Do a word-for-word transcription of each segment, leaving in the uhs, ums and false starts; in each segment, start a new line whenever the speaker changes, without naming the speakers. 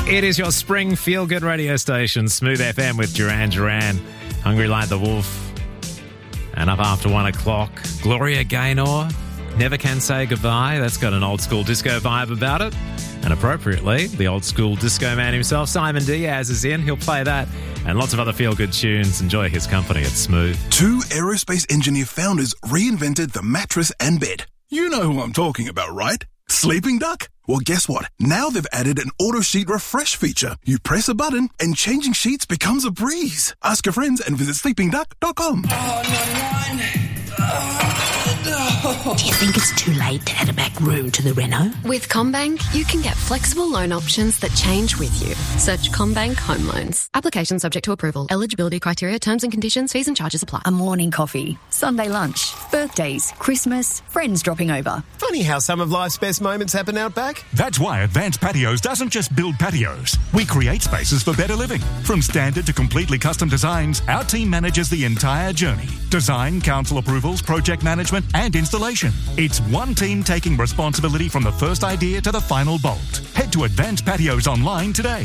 It is your spring feel-good radio station, Smooth F M with Duran Duran, Hungry Like the Wolf. And up after one o'clock, Gloria Gaynor, Never Can Say Goodbye. That's got an old-school disco vibe about it. And appropriately, the old-school disco man himself, Simon Diaz, is in. He'll play that and lots of other feel-good tunes. Enjoy his company at Smooth.
Two aerospace engineer founders reinvented the mattress and bed. You know who I'm talking about, right? Sleeping Duck? Well, guess what? Now they've added an auto sheet refresh feature. You press a button and changing sheets becomes a breeze. Ask your friends and visit sleeping duck dot com.
Oh, nine, nine. Oh, no.
Do you think it's too late to add a back room to the reno?
With CommBank, you can get flexible loan options that change with you. Search CommBank Home Loans. Application subject to approval. Eligibility criteria, terms and conditions, fees and charges apply.
A morning coffee, Sunday lunch, birthdays, Christmas, friends dropping over.
Funny how some of life's best moments happen out back.
That's why Advanced Patios doesn't just build patios. We create spaces for better living. From standard to completely custom designs, our team manages the entire journey. Design, council approvals, project management and installation. It's one team taking responsibility from the first idea to the final bolt. Head to Advanced Patios online today.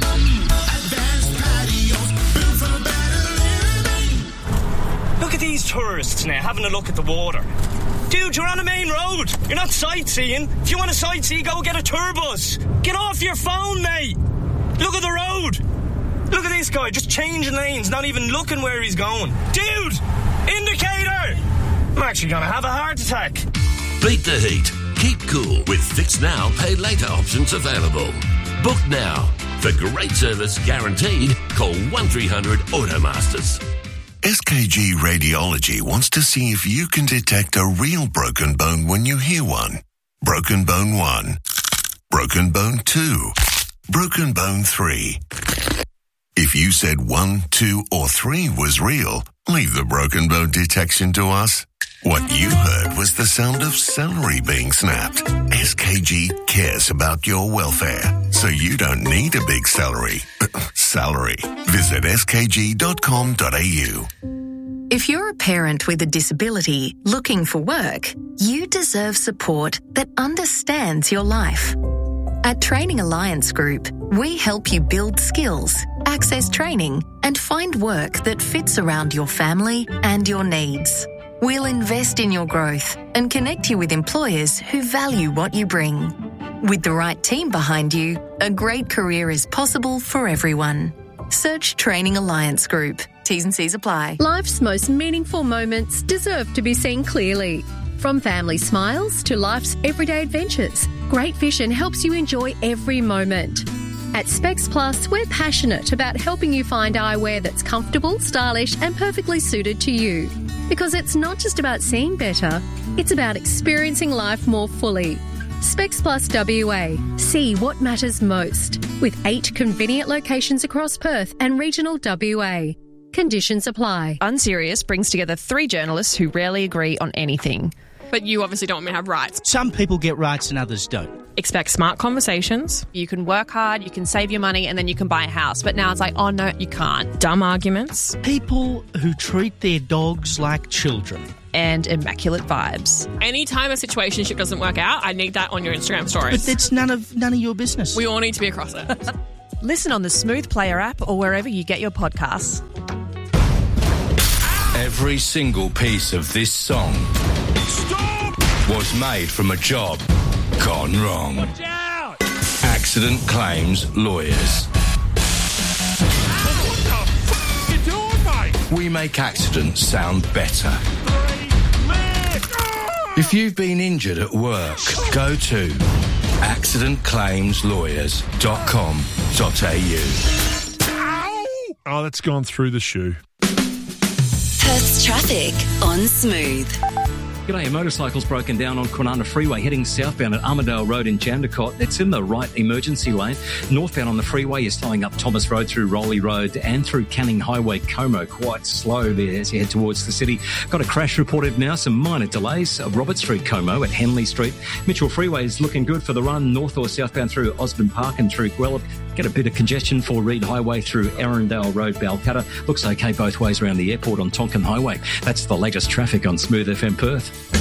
Advanced Patios, built for better living.
Look at these tourists now having a look at the water. Dude, you're on a main road. You're not sightseeing. If you want to sightsee, go get a tour bus. Get off your phone, mate. Look at the road. Look at this guy, just changing lanes, not even looking where he's going. Dude, indicator. I'm actually going to have a heart attack.
Beat the heat. Keep cool with Fix Now, Pay Later options available. Book now. For great service guaranteed, call one three hundred Automasters.
S K G Radiology wants to see if you can detect a real broken bone when you hear one. Broken bone one. Broken bone two. Broken bone three. If you said one, two, or three was real, leave the broken bone detection to us. What you heard was the sound of celery being snapped. S K G cares about your welfare, so you don't need a big celery. Salary. Visit s k g dot com dot a u.
If you're a parent with a disability looking for work, you deserve support that understands your life. At Training Alliance Group, we help you build skills, access training, and find work that fits around your family and your needs. We'll invest in your growth and connect you with employers who value what you bring. With the right team behind you, a great career is possible for everyone. Search Training Alliance Group. T's and C's apply.
Life's most meaningful moments deserve to be seen clearly. From family smiles to life's everyday adventures, Great Vision helps you enjoy every moment. At Specs Plus, we're passionate about helping you find eyewear that's comfortable, stylish and perfectly suited to you. Because it's not just about seeing better, it's about experiencing life more fully. Specs Plus W A. See what matters most. With eight convenient locations across Perth and regional W A. Conditions apply.
Unserious brings together three journalists who rarely agree on anything.
But you obviously don't want me to have rights.
Some people get rights and others don't.
Expect smart conversations. You can work hard, you can save your money, and then you can buy a house. But now it's like, oh no, you can't. Dumb arguments.
People who treat their dogs like children.
And immaculate vibes.
Anytime a situationship doesn't work out, I need that on your Instagram stories.
But that's none of none of your business.
We all need to be across it.
Listen on the Smooth Player app or wherever you get your podcasts.
Every single piece of this song Stop! was made from a job gone wrong.
Watch out!
Accident Claims Lawyers.
What the f*** you doing, mate?
We make accidents sound better. If you've been injured at work, go to accident claims lawyers dot com dot a u.
Oh, that's gone through the shoe.
Perth's traffic on Smooth.
G'day, a motorcycle's broken down on Kwinana Freeway heading southbound at Armadale Road in Jandakot. It's in the right emergency lane. Northbound on the freeway is slowing up Thomas Road through Rowley Road and through Canning Highway, Como. Quite slow there as you head towards the city. Got a crash reported now, some minor delays. Robert Street, Como at Henley Street. Mitchell Freeway is looking good for the run north or southbound through Osborne Park and through Guelph. Get a bit of congestion for Reed Highway through Arundel Road, Balcutta. Looks okay both ways around the airport on Tonkin Highway. That's the latest traffic on Smooth F M Perth.